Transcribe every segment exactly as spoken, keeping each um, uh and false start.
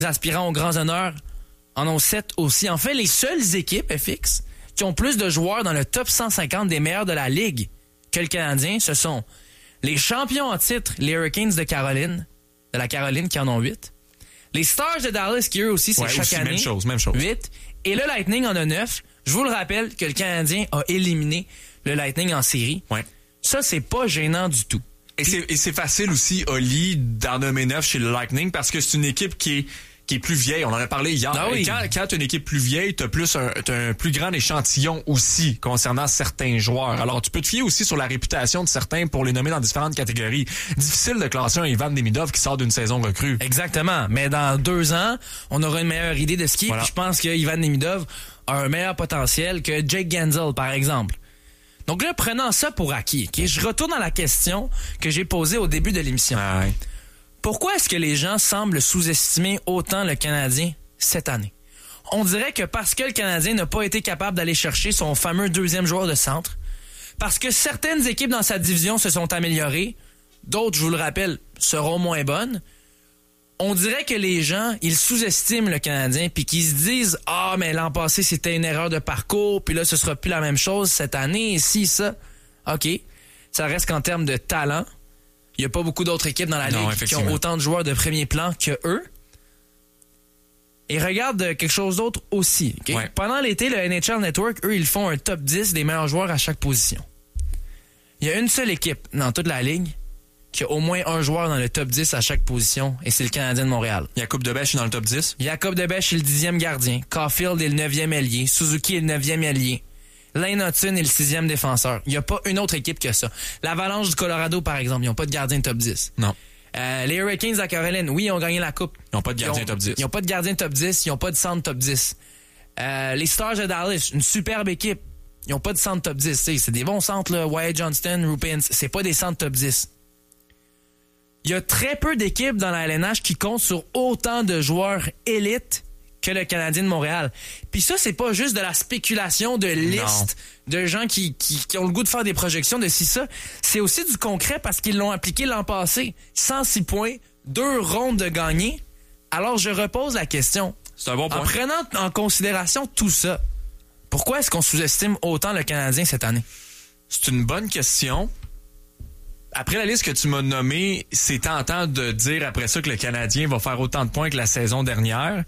aspirants aux grands honneurs en ont sept aussi. En fait, les seules équipes F X qui ont plus de joueurs dans le top cent cinquante des meilleurs de la Ligue que le Canadien, ce sont les champions en titre, les Hurricanes de Caroline, de la Caroline qui en ont huit. Les Stars de Dallas qui eux aussi, c'est ouais, chaque aussi, année. Même chose, même chose. huit. Et le Lightning en a neuf. Je vous le rappelle que le Canadien a éliminé le Lightning en série. Ouais. Ça, c'est pas gênant du tout. Et c'est, et c'est facile aussi, Oli, d'en nommer neuf chez le Lightning parce que c'est une équipe qui est, qui est plus vieille. On en a parlé hier. Ah oui. Et quand, quand tu as une équipe plus vieille, tu as plus un, t'as un plus grand échantillon aussi concernant certains joueurs. Alors, tu peux te fier aussi sur la réputation de certains pour les nommer dans différentes catégories. Difficile de classer un Ivan Demidov qui sort d'une saison recrue. Exactement. Mais dans deux ans, on aura une meilleure idée de ce qui est. Voilà. Puis je pense que Ivan Demidov a un meilleur potentiel que Jake Gensel, par exemple. Donc là, prenant ça pour acquis, okay, je retourne à la question que j'ai posée au début de l'émission. Ah ouais. Pourquoi est-ce que les gens semblent sous-estimer autant le Canadien cette année? On dirait que parce que le Canadien n'a pas été capable d'aller chercher son fameux deuxième joueur de centre, parce que certaines équipes dans sa division se sont améliorées, d'autres, je vous le rappelle, seront moins bonnes, on dirait que les gens, ils sous-estiment le Canadien puis qu'ils se disent « Ah, mais l'an passé, c'était une erreur de parcours, puis là, ce sera plus la même chose cette année, si, ça. » OK, ça reste qu'en termes de talent, il n'y a pas beaucoup d'autres équipes dans la non, Ligue qui ont autant de joueurs de premier plan que eux. Et regarde quelque chose d'autre aussi. Okay? Ouais. Pendant l'été, le N H L Network, eux, ils font un top dix des meilleurs joueurs à chaque position. Il y a une seule équipe dans toute la Ligue qui a au moins un joueur dans le top dix à chaque position, et c'est le Canadien de Montréal. Jacob Debèche est dans le top dix. Jacob Debèche est le dixième gardien. Caulfield est le neuvième ailier. Suzuki est le neuvième ailier. Lane Hudson est le sixième défenseur. Il n'y a pas une autre équipe que ça. L'Avalanche du Colorado, par exemple, ils n'ont pas de gardien top dix. Non. Euh, les Hurricanes à Caroline, oui, ils ont gagné la Coupe. Ils n'ont pas de gardien ils ont, top dix. Ils n'ont pas de gardien top dix. Ils n'ont pas de centre top dix. Euh, les Stars de Dallas, une superbe équipe. Ils n'ont pas de centre top dix. T'sais, c'est des bons centres, là. Wyatt Johnston, Rupin. C'est pas des centres top dix. Il y a très peu d'équipes dans la L N H qui comptent sur autant de joueurs élites que le Canadien de Montréal. Puis ça, c'est pas juste de la spéculation de listes de gens qui, qui, qui ont le goût de faire des projections de ci, ça. C'est aussi du concret parce qu'ils l'ont appliqué l'an passé. cent six points, deux rondes de gagnés. Alors, je repose la question. C'est un bon point. En prenant en considération tout ça, pourquoi est-ce qu'on sous-estime autant le Canadien cette année? C'est une bonne question. Après la liste que tu m'as nommée, c'est tentant de dire après ça que le Canadien va faire autant de points que la saison dernière.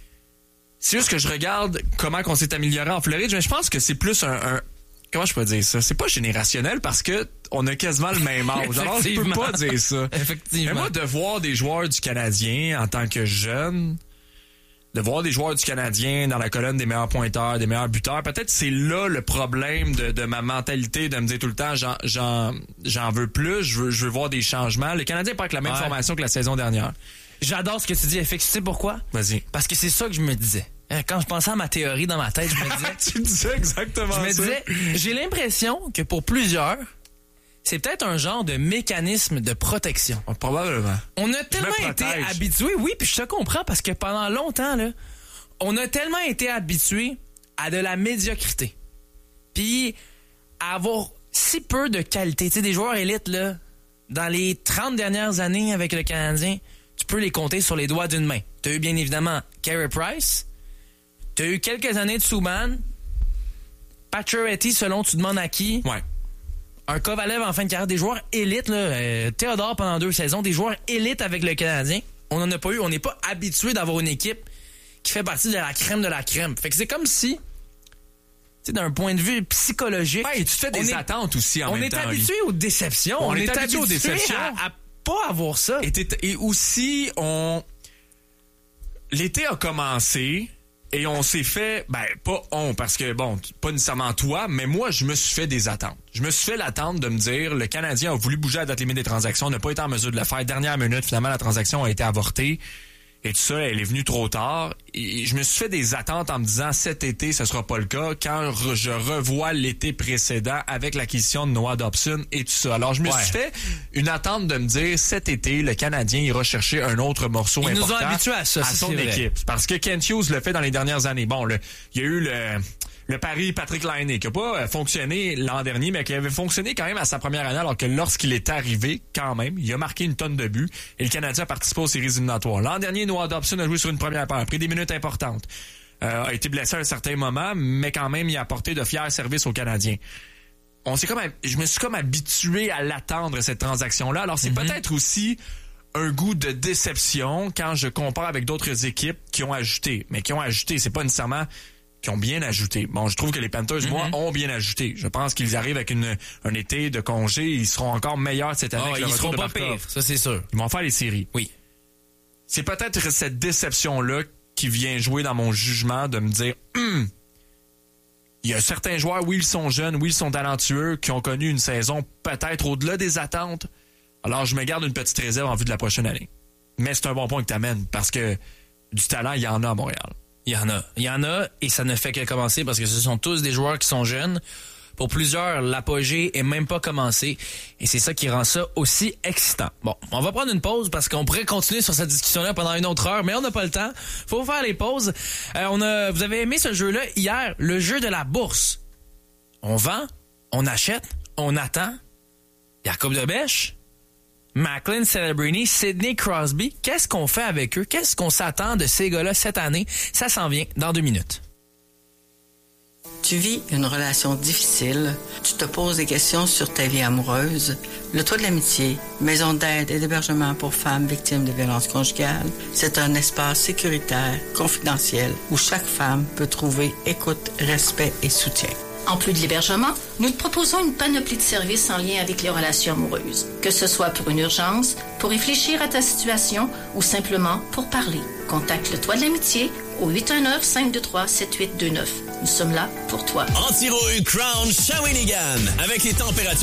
C'est juste que je regarde comment on s'est amélioré en Floride, mais je pense que c'est plus un, un... Comment je peux dire ça? C'est pas générationnel parce que on a quasiment le même âge. Alors, je peux pas dire ça. Effectivement. Mais moi, de voir des joueurs du Canadien en tant que jeune, de voir des joueurs du Canadien dans la colonne des meilleurs pointeurs, des meilleurs buteurs, peut-être c'est là le problème de, de ma mentalité de me dire tout le temps j'en, j'en, j'en veux plus, je veux, je veux voir des changements. Le Canadien part avec la même ouais. formation que la saison dernière. J'adore ce que tu dis, F X. Tu sais pourquoi? Vas-y. Parce que c'est ça que je me disais. Quand je pensais à ma théorie dans ma tête, je me disais... tu disais exactement ça. Je me disais, j'ai l'impression que pour plusieurs, c'est peut-être un genre de mécanisme de protection. Oh, probablement. On a tellement été habitués, oui, puis je te comprends, parce que pendant longtemps, là, on a tellement été habitués à de la médiocrité. Puis à avoir si peu de qualité. Tu sais, des joueurs élites, là, dans les trente dernières années avec le Canadien, tu peux les compter sur les doigts d'une main. Tu as eu bien évidemment Carey Price, tu as eu quelques années de Subban, Pacioretty, selon tu demandes à qui. Ouais. Un Kovalev en fin de carrière, des joueurs élites, là, euh, Théodore pendant deux saisons, des joueurs élites avec le Canadien. On n'en a pas eu, on n'est pas habitué d'avoir une équipe qui fait partie de la crème de la crème. Fait que c'est comme si, tu sais, d'un point de vue psychologique... Ouais, et tu fais des est, attentes aussi en on même est temps. Habitué aux déceptions. On, on est, est habitué aux déceptions. À, à pas avoir ça. Et, et aussi, on... L'été a commencé... Et on s'est fait, ben pas on, parce que bon, pas nécessairement toi, mais moi, je me suis fait des attentes. Je me suis fait l'attente de me dire, le Canadien a voulu bouger à la date limite des transactions, n'a pas été en mesure de le faire. Dernière minute, finalement, la transaction a été avortée. Et tout ça, elle est venue trop tard. Et je me suis fait des attentes en me disant, cet été, ce sera pas le cas. Quand je revois l'été précédent avec l'acquisition de Noah Dobson et tout ça. Alors, je me ouais. suis fait une attente de me dire, cet été, le Canadien ira chercher un autre morceau Ils important nous ont habitués à ça, à son équipe. Parce que Kent Hughes le fait dans les dernières années. Bon, le, il y a eu le... le pari Patrick Laine, qui n'a pas fonctionné l'an dernier, mais qui avait fonctionné quand même à sa première année, alors que lorsqu'il est arrivé, quand même, il a marqué une tonne de buts et le Canadien a participé aux séries éliminatoires. L'an dernier, Noah Dobson a joué sur une première paire, a pris des minutes importantes, euh, a été blessé à un certain moment, mais quand même, il a apporté de fiers services aux Canadiens. On s'est comme, je me suis comme habitué à l'attendre, cette transaction-là. Alors, c'est mm-hmm. peut-être aussi un goût de déception quand je compare avec d'autres équipes qui ont ajouté. Mais qui ont ajouté, c'est pas nécessairement qui ont bien ajouté. Bon, je trouve que les Panthers, mm-hmm. moi, ont bien ajouté. Je pense qu'ils arrivent avec une, un été de congé. Ils seront encore meilleurs cette année. Oh, avec le ils seront de pas Barkov. pires, ça c'est sûr. Ils vont faire les séries. Oui. C'est peut-être cette déception-là qui vient jouer dans mon jugement de me dire... Hum, il y a certains joueurs, oui, ils sont jeunes, oui, ils sont talentueux, qui ont connu une saison peut-être au-delà des attentes. Alors, je me garde une petite réserve en vue de la prochaine année. Mais c'est un bon point que tu amènes, parce que du talent, il y en a à Montréal. Il y en a. Il y en a, et ça ne fait que commencer, parce que ce sont tous des joueurs qui sont jeunes. Pour plusieurs, l'apogée est même pas commencée. Et c'est ça qui rend ça aussi excitant. Bon, on va prendre une pause parce qu'on pourrait continuer sur cette discussion-là pendant une autre heure, mais on n'a pas le temps. Faut faire les pauses. Euh, on a, vous avez aimé ce jeu-là hier, le jeu de la bourse. On vend, on achète, on attend. Jacob Debèche, Macklin Celebrini, Sidney Crosby. Qu'est-ce qu'on fait avec eux? Qu'est-ce qu'on s'attend de ces gars-là cette année? Ça s'en vient dans deux minutes. Tu vis une relation difficile, tu te poses des questions sur ta vie amoureuse. Le Toit de l'Amitié, maison d'aide et d'hébergement pour femmes victimes de violences conjugales, c'est un espace sécuritaire, confidentiel, où chaque femme peut trouver écoute, respect et soutien. En plus de l'hébergement, nous te proposons une panoplie de services en lien avec les relations amoureuses. Que ce soit pour une urgence, pour réfléchir à ta situation ou simplement pour parler. Contacte le Toit de l'Amitié au huit un neuf, cinq deux trois, sept huit deux neuf. Nous sommes là pour toi. Anti-rouille Crown Shawinigan. Avec les températures